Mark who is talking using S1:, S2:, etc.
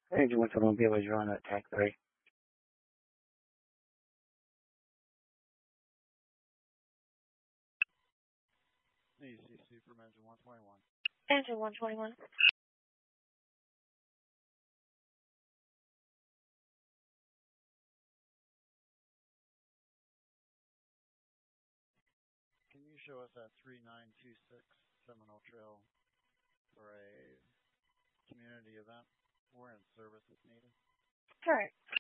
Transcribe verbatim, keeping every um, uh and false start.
S1: Engine one seven one, be able to run at tag three.
S2: E C C from engine one twenty-one.
S3: Engine one twenty-one.
S2: Can you show us at three nine two six Seminole Trail for a community event? We're in service if needed.
S3: Correct.